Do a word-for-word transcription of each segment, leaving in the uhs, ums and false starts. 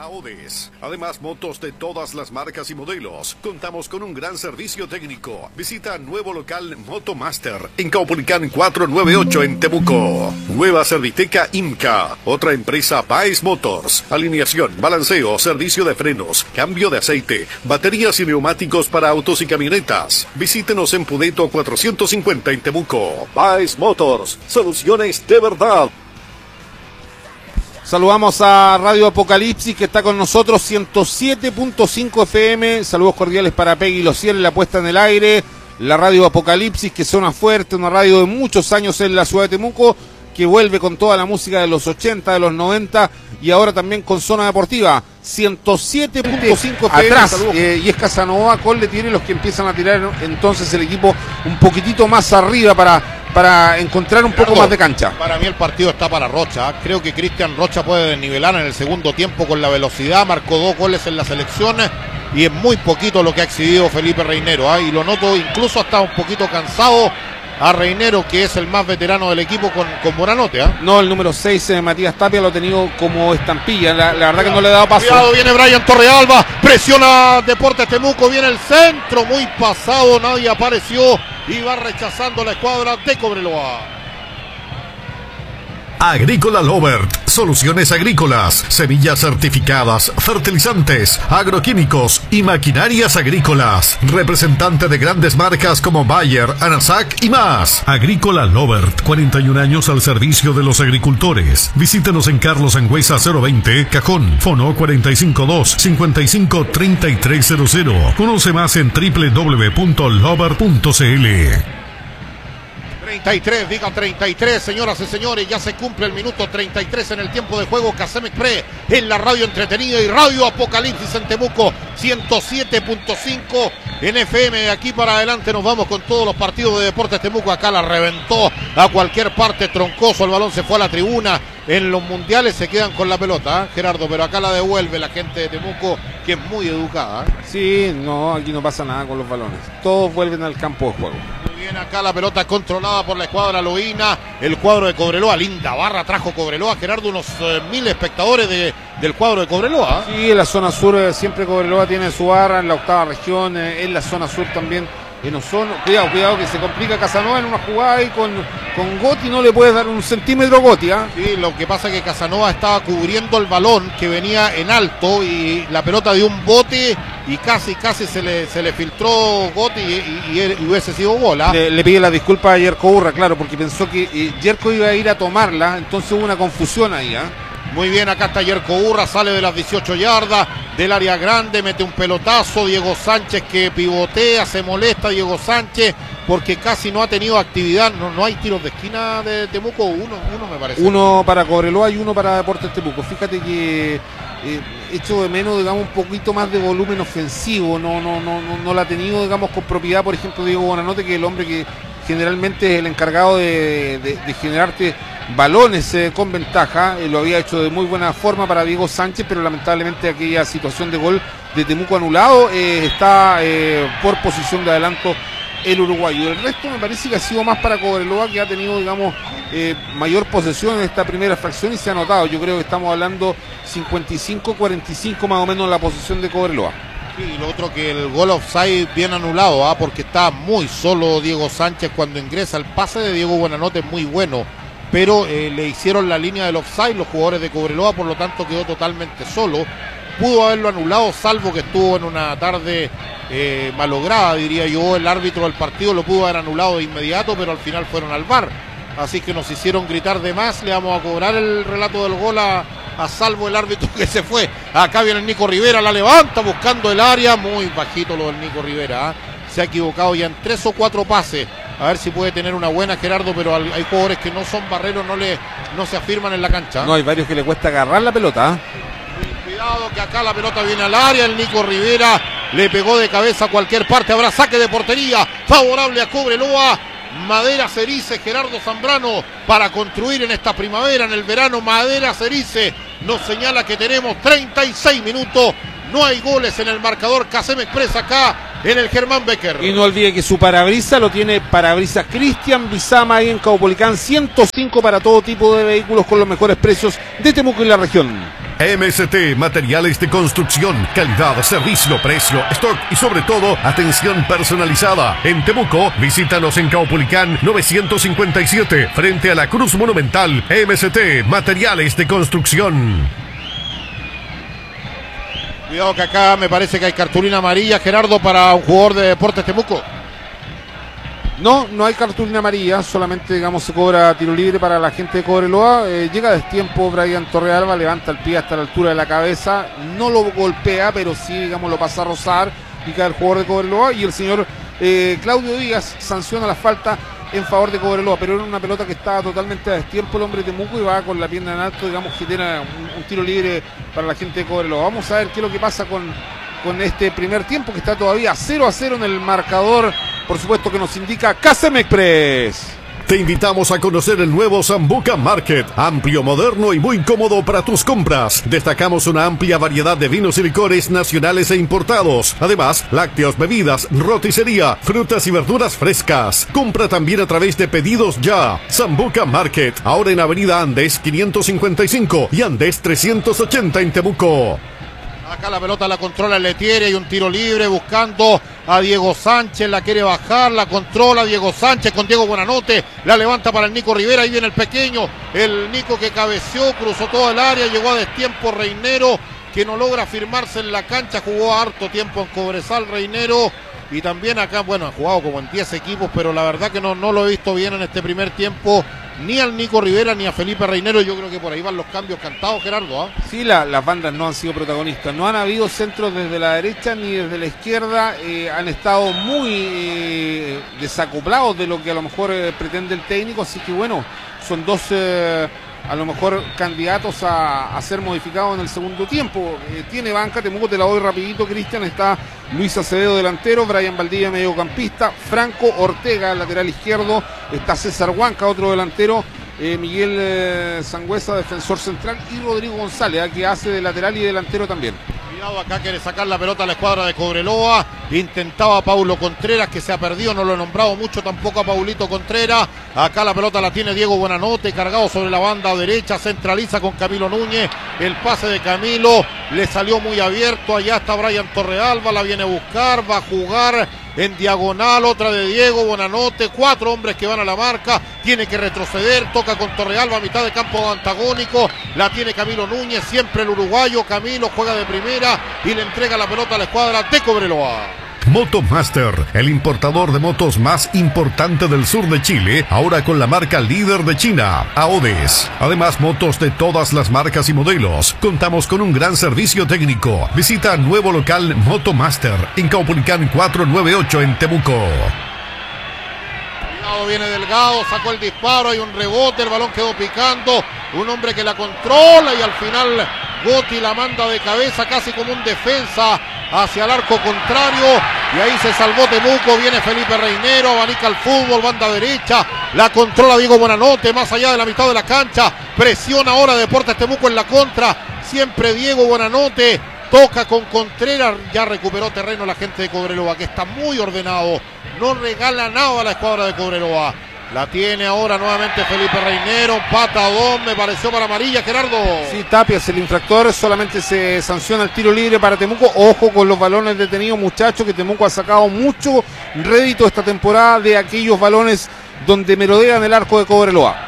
Aodes. Además, motos de todas las marcas y modelos. Contamos con un gran servicio técnico. Visita nuevo local Motomaster en Caupolicán cuatrocientos noventa y ocho en Temuco. Nueva Serviteca IMCA. Otra empresa Baez Motors. Alineación, balanceo, servicio de frenos, cambio de aceite, baterías y neumáticos para autos y camionetas. Visítenos en Pudeto cuatrocientos cincuenta en Temuco. Baez Motors. Soluciones de verdad. Saludamos a Radio Apocalipsis, que está con nosotros, ciento siete punto cinco F M. Saludos cordiales para Peggy Lociel en la puesta en el aire. La Radio Apocalipsis, que suena fuerte, una radio de muchos años en la ciudad de Temuco, que vuelve con toda la música de los ochenta, de los noventa y ahora también con Zona Deportiva. ciento siete punto cinco F M. Atrás, eh, y es Casanova, Colle tiene los que empiezan a tirar entonces el equipo un poquitito más arriba para... para encontrar un poco más de cancha. Para mí el partido está para Rocha. Creo que Cristian Rocha puede nivelar en el segundo tiempo con la velocidad. Marcó dos goles en la selección y es muy poquito lo que ha exhibido Felipe Reinero, ¿eh? Y lo noto incluso hasta un poquito cansado a Reinero, que es el más veterano del equipo con, con Moranote, ¿eh? No, el número seis, eh, Matías Tapia, lo ha tenido como estampilla. La, la verdad que no le ha dado paso. Cuidado, viene Brian Torrealba, presiona Deportes Temuco, viene el centro, muy pasado, nadie apareció y va rechazando la escuadra de Cobreloa. Agrícola Lovert, soluciones agrícolas, semillas certificadas, fertilizantes, agroquímicos y maquinarias agrícolas. Representante de grandes marcas como Bayer, Anasac y más. Agrícola Lovert, cuarenta y un años al servicio de los agricultores. Visítenos en Carlos Angüesa cero veinte, Cajón, Fono cuatro cinco dos, cinco cinco tres tres cero cero. Conoce más en doble u doble u doble u punto lovert punto c l. treinta y tres, diga treinta y tres, señoras y señores, ya se cumple el minuto treinta y tres en el tiempo de juego. Casem Express en la radio entretenida y Radio Apocalipsis en Temuco, ciento siete punto cinco en F M. De aquí para adelante nos vamos con todos los partidos de Deportes Temuco. Acá la reventó a cualquier parte, troncoso, el balón se fue a la tribuna. En los mundiales se quedan con la pelota, ¿eh, Gerardo? Pero acá la devuelve la gente de Temuco, que es muy educada, ¿eh? Sí, no, aquí no pasa nada con los balones. Todos vuelven al campo de juego. Muy bien, acá la pelota controlada por la escuadra loína, el cuadro de Cobreloa. Linda barra trajo Cobreloa, Gerardo, unos eh, mil espectadores de, del cuadro de Cobreloa, ¿eh? Sí, en la zona sur eh, siempre Cobreloa tiene su barra, en la octava región, eh, en la zona sur también. En Osorno, cuidado, cuidado que se complica Casanova en una jugada ahí con, con Gotti, no le puede dar un centímetro Gotti, ¿eh? Sí, lo que pasa es que Casanova estaba cubriendo el balón que venía en alto y la pelota dio un bote y casi, casi se le, se le filtró Gotti y, y, y, y hubiese sido bola. Le, le pide la disculpa a Yerko Urra, claro, porque pensó que eh, Yerko iba a ir a tomarla, entonces hubo una confusión ahí, ¿eh? Muy bien, acá está Yerko Urra, sale de las dieciocho yardas del área grande, mete un pelotazo. Diego Sánchez que pivotea, se molesta Diego Sánchez porque casi no ha tenido actividad. No, no hay tiros de esquina de Temuco, uno, uno me parece. Uno para Cobreloa y uno para Deportes Temuco. Fíjate que eh, echo de menos, digamos, un poquito más de volumen ofensivo. No, no, no, no, no la ha tenido, digamos, con propiedad, por ejemplo, Diego Bonanote, que es el hombre que generalmente es el encargado de, de, de generarte balones eh, con ventaja. Eh, lo había hecho de muy buena forma para Diego Sánchez, pero lamentablemente aquella situación de gol de Temuco anulado, eh, está eh, por posición de adelanto el uruguayo. El resto me parece que ha sido más para Cobreloa, que ha tenido, digamos, eh, mayor posesión en esta primera fracción y se ha notado. Yo creo que estamos hablando cincuenta y cinco cuarenta y cinco más o menos la posesión de Cobreloa. Sí, y lo otro que el gol offside bien anulado, ¿ah? Porque está muy solo Diego Sánchez cuando ingresa. El pase de Diego Buenanote es muy bueno, pero eh, le hicieron la línea del offside los jugadores de Cobreloa, por lo tanto quedó totalmente solo. Pudo haberlo anulado, salvo que estuvo en una tarde eh, malograda, diría yo. El árbitro del partido lo pudo haber anulado de inmediato, pero al final fueron al V A R. Así que nos hicieron gritar de más. Le vamos a cobrar el relato del gol a, a salvo el árbitro que se fue. Acá viene el Nico Rivera, la levanta buscando el área. Muy bajito lo del Nico Rivera, ¿eh? Se ha equivocado ya en tres o cuatro pases. A ver si puede tener una buena, Gerardo, pero hay jugadores que no son barreros, no, le, no se afirman en la cancha. No, hay varios que le cuesta agarrar la pelota, ¿eh? Cuidado que acá la pelota viene al área. El Nico Rivera le pegó de cabeza a cualquier parte. Habrá saque de portería favorable a Cobreloa. Madera Cerice, Gerardo Zambrano, para construir en esta primavera, en el verano. Madera Cerice nos señala que tenemos treinta y seis minutos. No hay goles en el marcador. Casem Express acá en el Germán Becker. Y no olvide que su parabrisa lo tiene Parabrisas Cristian Bizama ahí en Caupolicán. ciento cinco para todo tipo de vehículos con los mejores precios de Temuco y la región. M S T Materiales de Construcción, calidad, servicio, precio, stock y sobre todo atención personalizada. En Temuco, visítanos en Caupolicán novecientos cincuenta y siete, frente a la Cruz Monumental. M S T Materiales de Construcción. Cuidado que acá me parece que hay cartulina amarilla, Gerardo, para un jugador de Deportes Temuco. No, no hay cartulina amarilla, solamente digamos se cobra tiro libre para la gente de Cobreloa. Eh, llega a destiempo Brian Torrealba, levanta el pie hasta la altura de la cabeza, no lo golpea, pero sí digamos lo pasa a rozar y cae el jugador de Cobreloa. Y el señor eh, Claudio Díaz sanciona la falta en favor de Cobreloa, pero era una pelota que estaba totalmente a destiempo el hombre de Temuco y va con la pierna en alto, digamos que tiene un, un tiro libre para la gente de Cobreloa. Vamos a ver qué es lo que pasa con, con este primer tiempo, que está todavía cero a cero en el marcador, por supuesto que nos indica Casem Express. Te invitamos a conocer el nuevo Sambuca Market, amplio, moderno y muy cómodo para tus compras. Destacamos una amplia variedad de vinos y licores nacionales e importados. Además, lácteos, bebidas, roticería, frutas y verduras frescas. Compra también a través de Pedidos Ya. Sambuca Market, ahora en Avenida Andes quinientos cincuenta y cinco y Andes trescientos ochenta en Temuco. Acá la pelota la controla el Letieri, hay un tiro libre buscando a Diego Sánchez, la quiere bajar, la controla Diego Sánchez con Diego Buenanote, la levanta para el Nico Rivera, ahí viene el pequeño, el Nico que cabeció, cruzó todo el área, llegó a destiempo Reinero, que no logra firmarse en la cancha, jugó harto tiempo en Cobresal Reinero, y también acá, bueno, ha jugado como en diez equipos, pero la verdad que no, no lo he visto bien en este primer tiempo, ni al Nico Rivera ni a Felipe Reinero. Yo creo que por ahí van los cambios cantados, Gerardo. ¿eh? Sí, la, las bandas no han sido protagonistas, no han habido centros desde la derecha ni desde la izquierda, eh, han estado muy eh, desacoplados de lo que a lo mejor eh, pretende el técnico, así que bueno, son dos eh, a lo mejor candidatos a, a ser modificados en el segundo tiempo. Eh, tiene banca, Temuco, te la doy rapidito, Cristian. Está Luis Acevedo delantero, Brian Valdivia mediocampista, Franco Ortega lateral izquierdo, está César Huanca otro delantero, eh, Miguel eh, Sangüesa defensor central y Rodrigo González, eh, que hace de lateral y delantero también. Acá quiere sacar la pelota a la escuadra de Cobreloa, intentaba a Paulo Contreras, que se ha perdido, no lo he nombrado mucho tampoco a Paulito Contreras. Acá la pelota la tiene Diego Buenanote, cargado sobre la banda derecha, centraliza con Camilo Núñez, el pase de Camilo le salió muy abierto, allá está Brian Torrealba, la viene a buscar, va a jugar en diagonal, otra de Diego Buenanote, cuatro hombres que van a la marca, tiene que retroceder, toca con Torrealba a mitad de campo antagónico, la tiene Camilo Núñez, siempre el uruguayo, Camilo juega de primera y le entrega la pelota a la escuadra de Cobreloa. Motomaster, el importador de motos más importante del sur de Chile, ahora con la marca líder de China, Aodes. Además, motos de todas las marcas y modelos. Contamos con un gran servicio técnico. Visita nuevo local Motomaster en Caupolicán cuatrocientos noventa y ocho en Temuco. Viene Delgado, sacó el disparo, hay un rebote, el balón quedó picando, un hombre que la controla y al final Gotti la manda de cabeza casi como un defensa hacia el arco contrario y ahí se salvó Temuco, viene Felipe Reinero, abanica el fútbol, banda derecha, la controla Diego Buenanote, más allá de la mitad de la cancha, presiona ahora Deportes Temuco en la contra, siempre Diego Buenanote, toca con Contreras, ya recuperó terreno la gente de Cobreloa, que está muy ordenado, no regala nada a la escuadra de Cobreloa. La tiene ahora nuevamente Felipe Reinero, patadón, me pareció para amarilla, Gerardo. Sí, Tapias, el infractor, solamente se sanciona el tiro libre para Temuco. Ojo con los balones detenidos, muchachos, que Temuco ha sacado mucho rédito esta temporada de aquellos balones donde merodean el arco de Cobreloa.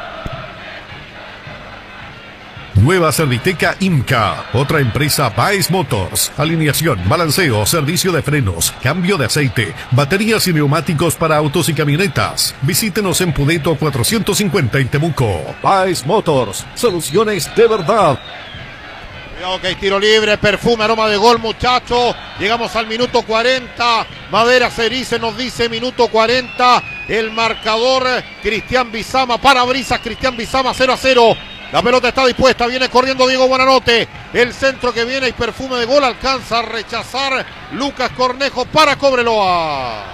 Nueva Serviteca IMCA, otra empresa Baez Motors, alineación, balanceo, servicio de frenos, cambio de aceite, baterías y neumáticos para autos y camionetas. Visítenos en Pudeto cuatrocientos cincuenta en Temuco. Baez Motors, soluciones de verdad. Cuidado que hay tiro libre, perfume, aroma de gol, muchachos. Llegamos al minuto cuarenta. Madera Cerice nos dice minuto cuarenta. El marcador, Cristian Bizama, parabrisas, Cristian Bizama, cero a cero. La pelota está dispuesta, viene corriendo Diego Buenanote. El centro que viene y perfume de gol alcanza a rechazar Lucas Cornejo para Cobreloa.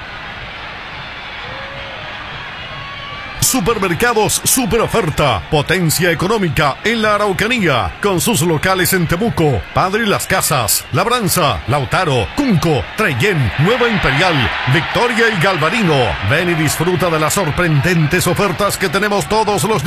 Supermercados Super Oferta, potencia económica en la Araucanía, con sus locales en Temuco, Padre Las Casas, Labranza, Lautaro, Cunco, Trellén, Nueva Imperial, Victoria y Galvarino. Ven y disfruta de las sorprendentes ofertas que tenemos todos los días.